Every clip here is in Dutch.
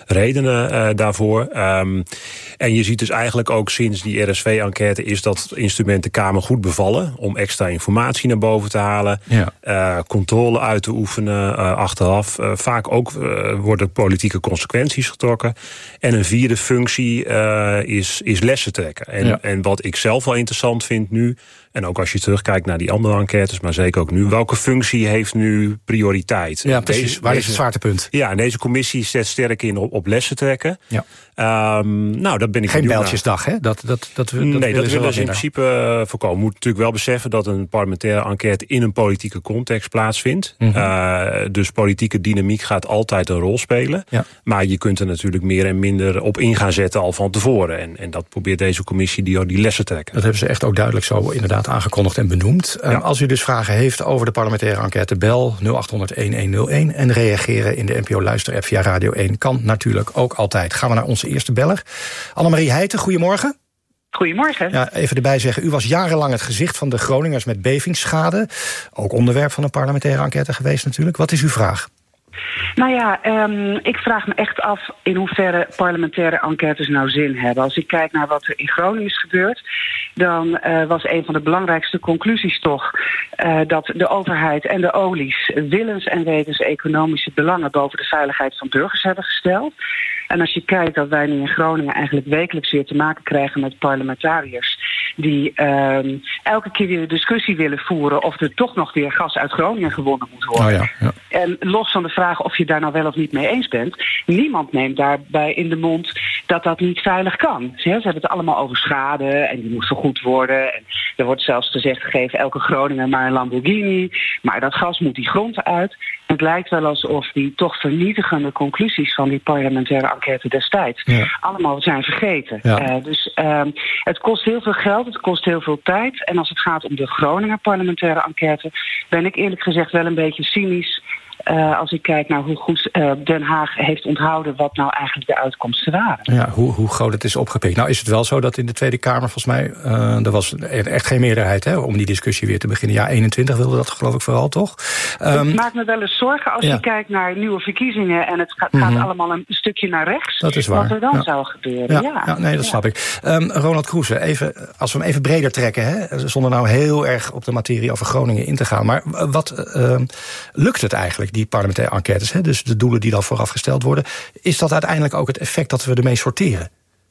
redenen daarvoor. En je ziet dus eigenlijk ook sinds die RSV-enquête is dat instrument de Kamer goed bevallen om extra informatie naar boven te halen, controle uit te oefenen achteraf. Vaak ook worden politieke consequenties getrokken. En een vierde functie is lessen trekken. En wat ik zelf wel interessant vind nu, en ook als je terugkijkt naar die andere enquêtes, maar zeker ook nu, welke functie heeft nu prioriteit? Ja, precies. Waar is het zwaartepunt? Ja, en deze commissie zet sterk in op lessen trekken. Ja. Dat ben ik geen bijltjesdag, hè? Dat willen ze in principe voorkomen. Je moet natuurlijk wel beseffen dat een parlementaire enquête in een politieke context plaatsvindt. Dus politieke dynamiek gaat altijd een rol spelen. Ja. Maar je kunt er natuurlijk meer en minder op in gaan zetten al van tevoren. En dat probeert deze commissie die lessen trekken. Dat hebben ze echt ook duidelijk zo inderdaad aangekondigd en benoemd. Als u dus vragen heeft over de parlementaire enquête, bel 0800-1101 en reageren in de NPO Luister-app via Radio 1 kan natuurlijk ook altijd. Gaan we naar onze eerste beller. Annemarie Heijten, goedemorgen. Goedemorgen. Ja, even erbij zeggen, u was jarenlang het gezicht van de Groningers met bevingsschade. Ook onderwerp van een parlementaire enquête geweest natuurlijk. Wat is uw vraag? Nou ja, ik vraag me echt af in hoeverre parlementaire enquêtes nou zin hebben. Als ik kijk naar wat er in Groningen is gebeurd, dan was een van de belangrijkste conclusies toch dat de overheid en de olies willens en wetens economische belangen boven de veiligheid van burgers hebben gesteld. En als je kijkt dat wij nu in Groningen eigenlijk wekelijks weer te maken krijgen met parlementariërs die elke keer weer de discussie willen voeren of er toch nog weer gas uit Groningen gewonnen moet worden. En los van de vraag of je daar nou wel of niet mee eens bent, niemand neemt daarbij in de mond dat dat niet veilig kan. Ze hebben het allemaal over schade en die moet vergoed worden. En er wordt zelfs gezegd, geef elke Groninger maar een Lamborghini. Maar dat gas moet die grond uit. Het lijkt wel alsof die toch vernietigende conclusies van die parlementaire enquête destijds allemaal zijn vergeten. Ja. Dus het kost heel veel geld, het kost heel veel tijd. En als het gaat om de Groninger parlementaire enquête, ben ik eerlijk gezegd wel een beetje cynisch als ik kijk naar hoe goed Den Haag heeft onthouden wat nou eigenlijk de uitkomsten waren. Ja, hoe groot het is opgepikt. Nou is het wel zo dat in de Tweede Kamer volgens mij, er was echt geen meerderheid om die discussie weer te beginnen. Ja, 21 wilde dat geloof ik vooral, toch? Het maakt me wel eens zorgen als je kijkt naar nieuwe verkiezingen en het gaat allemaal een stukje naar rechts. Dat is waar. Wat er dan zou gebeuren. Nee, dat snap ik. Ronald Kroese, als we hem even breder trekken, zonder nou heel erg op de materie over Groningen in te gaan. Maar wat lukt het eigenlijk, die parlementaire enquêtes, dus de doelen die dan vooraf gesteld worden, is dat uiteindelijk ook het effect dat we ermee sorteren?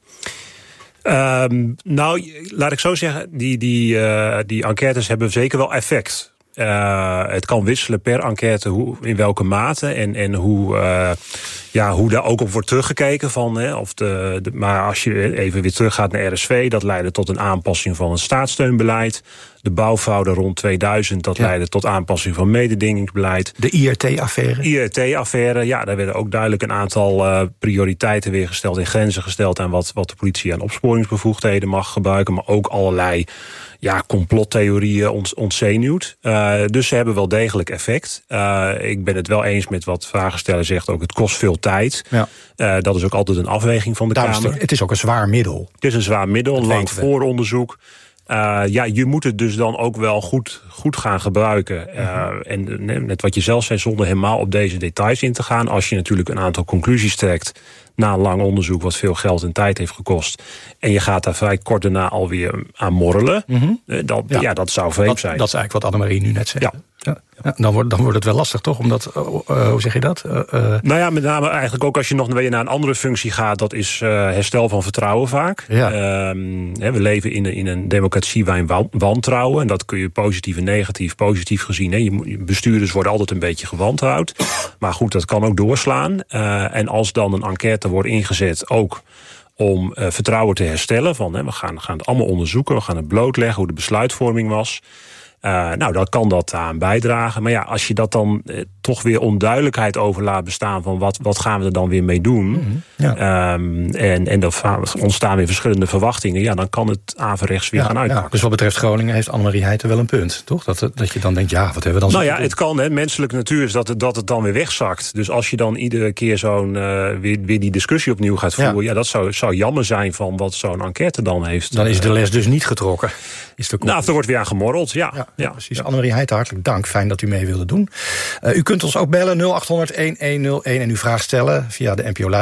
Laat ik zo zeggen, die enquêtes hebben zeker wel effect. Het kan wisselen per enquête in welke mate en hoe daar ook op wordt teruggekeken van. Maar als je even weer teruggaat naar RSV, dat leidde tot een aanpassing van het staatssteunbeleid. De bouwfraude rond 2000, dat leidde tot aanpassing van mededingingsbeleid. De IRT-affaire? IRT-affaire, daar werden ook duidelijk een aantal prioriteiten weer gesteld en grenzen gesteld aan wat de politie aan opsporingsbevoegdheden mag gebruiken, maar ook allerlei complottheorieën ontzenuwt. Dus ze hebben wel degelijk effect. Ik ben het wel eens met wat vragensteller zegt, ook het kost veel tijd. Ja. Dat is ook altijd een afweging van de Kamer. Het is ook een zwaar middel. Het is een zwaar middel, een lang vooronderzoek. Je moet het dus dan ook wel goed gaan gebruiken. En net wat je zelf zei, zonder helemaal op deze details in te gaan. Als je natuurlijk een aantal conclusies trekt na een lang onderzoek wat veel geld en tijd heeft gekost, en je gaat daar vrij kort daarna alweer aan morrelen, dat zou vreemd zijn. Dat is eigenlijk wat Annemarie nu net zei. Ja, dan wordt het wel lastig, toch? Omdat, hoe zeg je dat? Met name eigenlijk ook als je nog weer naar een andere functie gaat, dat is herstel van vertrouwen vaak. Ja. We leven in een democratie waarin wantrouwen, en dat kun je positief en negatief. Positief gezien, bestuurders worden altijd een beetje gewantrouwd. Maar goed, dat kan ook doorslaan. En als dan een enquête wordt ingezet, ook om vertrouwen te herstellen, van we gaan het allemaal onderzoeken, we gaan het blootleggen hoe de besluitvorming was. Dan kan dat aan bijdragen. Maar als je dat dan toch weer onduidelijkheid over laat bestaan van wat gaan we er dan weer mee doen. En er ontstaan weer verschillende verwachtingen. Dan kan het averechts weer gaan uitpakken. Dus wat betreft Groningen heeft Annemarie Heijten wel een punt, toch? Dat je dan denkt, wat hebben we dan zo doen? Het kan. Menselijke natuur is dat het dan weer wegzakt. Dus als je dan iedere keer weer die discussie opnieuw gaat voeren, dat zou jammer zijn van wat zo'n enquête dan heeft. Dan is de les dus niet getrokken. Er wordt weer aan gemorreld, ja, precies. Annemarie Heijten, hartelijk dank. Fijn dat u mee wilde doen. U kunt ons ook bellen 0800-1101 en uw vraag stellen via de NPO Luister.